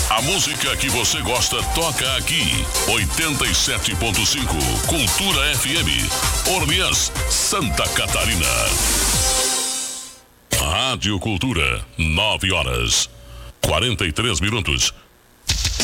A música que você gosta toca aqui. 87.5 Cultura FM. Orleans, Santa Catarina. Rádio Cultura, 9 horas 43 minutos.